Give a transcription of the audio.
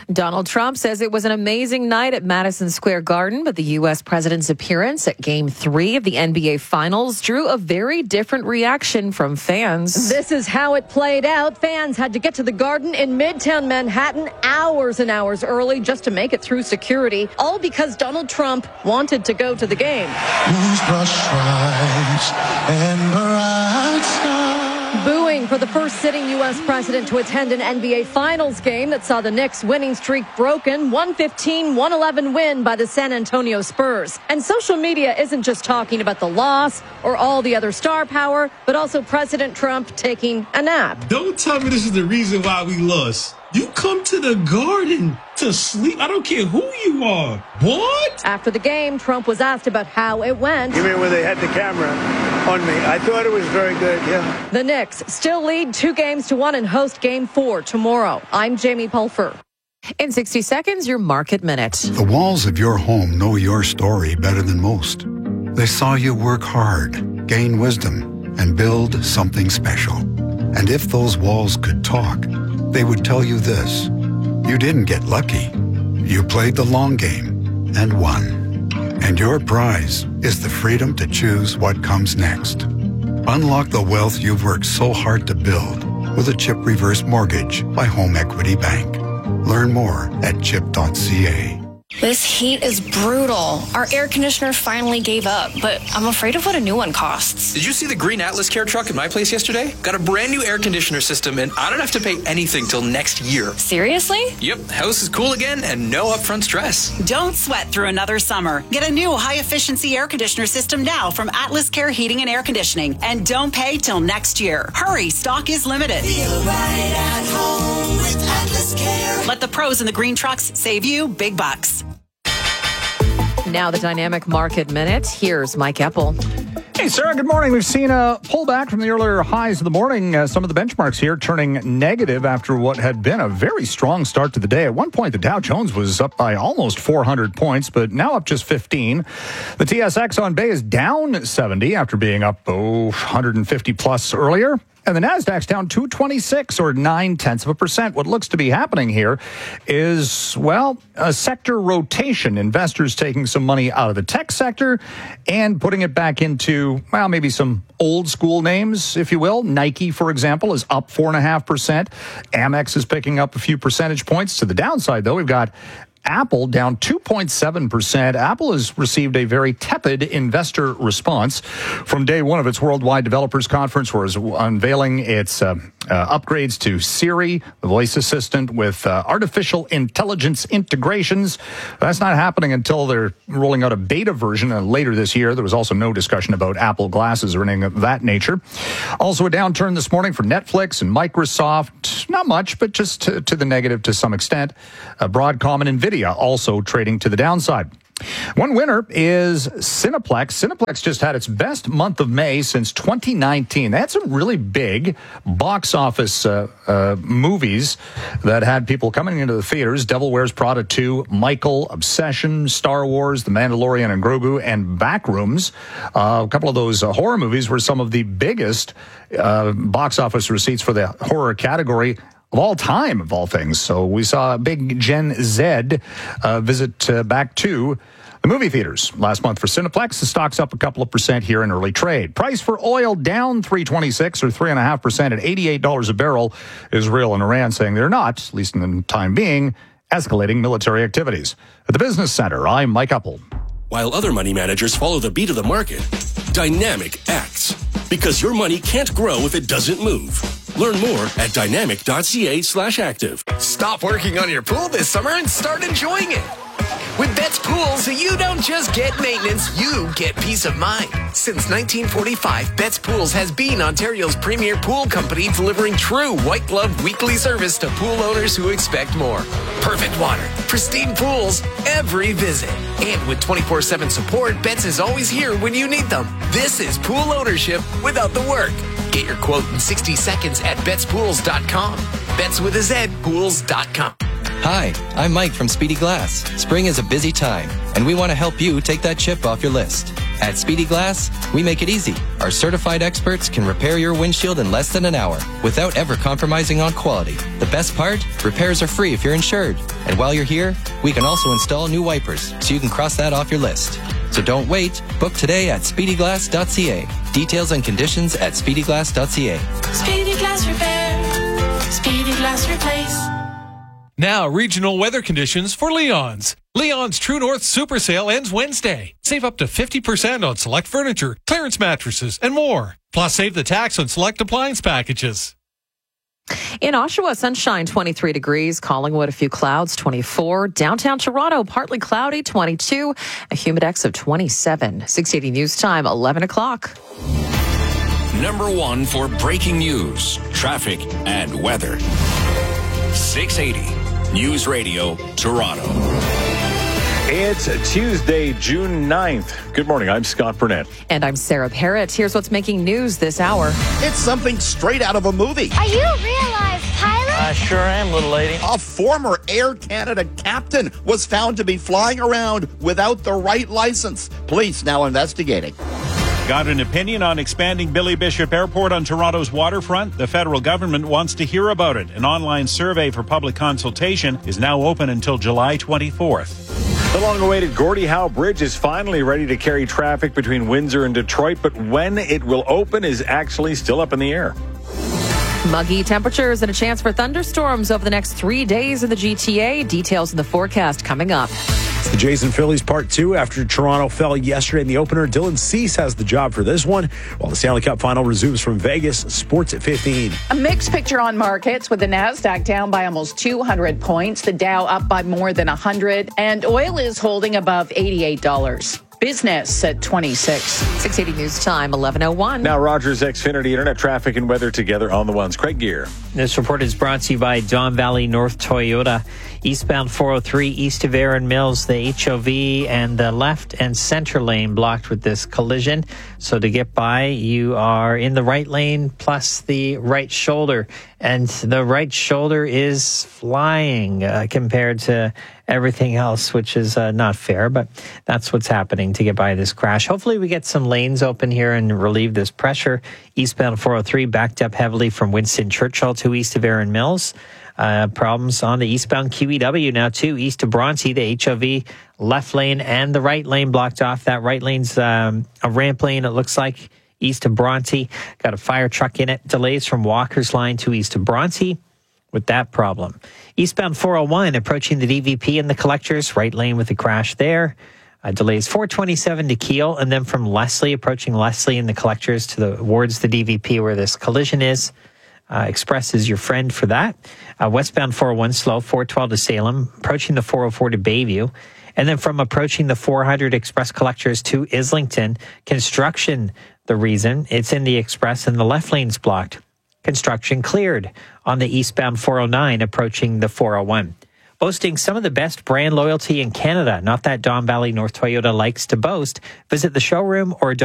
Donald Trump says it was an amazing night at Madison Square Garden, but the U.S. president's appearance at Game 3 of the NBA Finals drew a very different reaction from fans. This is how it played out. Fans had to get to the Garden in Midtown Manhattan hours and hours early just to make it through security, all because Donald Trump wanted to go to the game. Booing for the first sitting U.S. president to attend an NBA Finals game that saw the Knicks winning streak broken, 115-111 win by the San Antonio Spurs. And social media isn't just talking about the loss or all the other star power, but also President Trump taking a nap. Don't tell me this is the reason why we lost. You come to the Garden to sleep. I don't care who you are. What? After the game, Trump was asked about how it went. You mean when they had the camera on me? I thought it was very good, yeah. The Knicks still lead 2-1 and host Game 4 tomorrow. I'm Jamie Pulfer. In 60 seconds, your Market Minute. The walls of your home know your story better than most. They saw you work hard, gain wisdom, and build something special. And if those walls could talk, they would tell you this: you didn't get lucky. You played the long game and won. And your prize is the freedom to choose what comes next. Unlock the wealth you've worked so hard to build with a CHIP reverse mortgage by Home Equity Bank. Learn more at chip.ca. This heat is brutal. Our air conditioner finally gave up, but I'm afraid of what a new one costs. Did you see the green Atlas Care truck at my place yesterday? Got a brand new air conditioner system, and I don't have to pay anything till next year. Seriously? Yep, house is cool again and no upfront stress. Don't sweat through another summer. Get a new high-efficiency air conditioner system now from Atlas Care Heating and Air Conditioning, and don't pay till next year. Hurry, stock is limited. Feel right at home with Atlas Care. Let the pros in the green trucks save you big bucks. Now the Dynamic Market Minute. Here's Mike Eppel. Hey, Sarah, good morning. We've seen a pullback from the earlier highs of the morning. Some of the benchmarks here turning negative after what had been a very strong start to the day. At one point, the Dow Jones was up by almost 400 points, but now up just 15. The TSX on Bay is down 70 after being up 150 plus earlier. And the Nasdaq's down 226 or 0.9%. What looks to be happening here is, well, a sector rotation. Investors taking some money out of the tech sector and putting it back into, well, maybe some old school names, if you will. Nike, for example, is up 4.5%. Amex is picking up a few percentage points. To the downside, though, we've got Apple down 2.7%. Apple has received a very tepid investor response from day one of its Worldwide Developers Conference, where it's unveiling its upgrades to Siri, the voice assistant, with artificial intelligence integrations. That's not happening until they're rolling out a beta version later this year. There was also no discussion about Apple glasses or anything of that nature. Also a downturn this morning for Netflix and Microsoft. Not much, but just to the negative to some extent. Broadcom and NVIDIA also trading to the downside. One winner is Cineplex. Cineplex just had its best month of May since 2019. They had some really big box office movies that had people coming into the theaters. Devil Wears Prada 2, Michael, Obsession, Star Wars, The Mandalorian and Grogu, and Backrooms. A couple of those horror movies were some of the biggest box office receipts for the horror category of all time, of all things. So we saw a big Gen Z visit back to the movie theaters last month for Cineplex. The stock's up a couple of percent here in early trade. Price for oil down 3.26 or 3.5% at $88 a barrel. Israel and Iran saying they're not, at least in the time being, escalating military activities. At the Business Center, I'm Mike Eppel. While other money managers follow the beat of the market, Dynamic acts. Because your money can't grow if it doesn't move. Learn more at dynamic.ca/active. Stop working on your pool this summer and start enjoying it. With Betts Pools, you don't just get maintenance, you get peace of mind. Since 1945, Betts Pools has been Ontario's premier pool company, delivering true white-glove weekly service to pool owners who expect more. Perfect water, pristine pools, every visit. And with 24/7 support, Betts is always here when you need them. This is pool ownership without the work. Get your quote in 60 seconds at betspools.com. Betts with a Z, pools.com. Hi, I'm Mike from Speedy Glass. Spring is a busy time, and we want to help you take that chip off your list. At Speedy Glass, we make it easy. Our certified experts can repair your windshield in less than an hour without ever compromising on quality. The best part? Repairs are free if you're insured. And while you're here, we can also install new wipers, so you can cross that off your list. So don't wait. Book today at speedyglass.ca. Details and conditions at speedyglass.ca. Speedy Glass Repair. Speedy Glass Replace. Now, regional weather conditions for Leon's. Leon's True North Super Sale ends Wednesday. Save up to 50% on select furniture, clearance mattresses, and more. Plus, save the tax on select appliance packages. In Oshawa, sunshine, 23 degrees. Collingwood, a few clouds, 24. Downtown Toronto, partly cloudy, 22. A humidex of 27. 680 News Time, 11 o'clock. Number one for breaking news, traffic, and weather. 680 News Radio, Toronto. It's Tuesday, June 9th. Good morning. I'm Scott Burnett. And I'm Sarah Parrott. Here's what's making news this hour. It's something straight out of a movie. Are you a real life pilot? I sure am, little lady. A former Air Canada captain was found to be flying around without the right license. Police now investigating. Got an opinion on expanding Billy Bishop Airport on Toronto's waterfront? The federal government wants to hear about it. An online survey for public consultation is now open until July 24th. The long-awaited Gordie Howe Bridge is finally ready to carry traffic between Windsor and Detroit, but when it will open is actually still up in the air. Muggy temperatures and a chance for thunderstorms over the next 3 days in the GTA. Details in the forecast coming up. It's the Jays and Phillies Part 2 after Toronto fell yesterday in the opener. Dylan Cease has the job for this one, while the Stanley Cup Final resumes from Vegas. Sports at 15. A mixed picture on markets with the NASDAQ down by almost 200 points, the Dow up by more than 100, and oil is holding above $88. Business at 26. 680 News Time, 11:01. Now Rogers Xfinity Internet traffic and weather together on the ones. Craig Gear. This report is brought to you by Don Valley North Toyota. Eastbound 403 east of Erin Mills, the HOV and the left and center lane blocked with this collision. So to get by, you are in the right lane plus the right shoulder. And the right shoulder is flying compared to everything else, which is not fair. But that's what's happening to get by this crash. Hopefully we get some lanes open here and relieve this pressure. Eastbound 403 backed up heavily from Winston Churchill to east of Erin Mills. Problems on the eastbound QEW now too, east of Bronte, the HOV left lane and the right lane blocked off. That right lane's a ramp lane, it looks like, east of Bronte. Got a fire truck in it. Delays from Walker's line to east of Bronte with that problem. Eastbound 401 approaching the DVP and the collectors, right lane with the crash there. Delays 427 to Kiel, and then from Leslie, approaching Leslie and the collectors towards the DVP where this collision is. Express is your friend for that. Westbound 401 slow, 412 to Salem, approaching the 404 to Bayview. And then from approaching the 400 Express collectors to Islington, construction, the reason. It's in the Express and the left lane's blocked. Construction cleared on the eastbound 409 approaching the 401. Boasting some of the best brand loyalty in Canada, not that Don Valley North Toyota likes to boast. Visit the showroom or